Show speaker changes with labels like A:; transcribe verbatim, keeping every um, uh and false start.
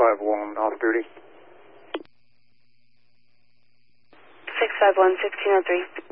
A: five one, off duty.
B: six five one, sixteen oh three.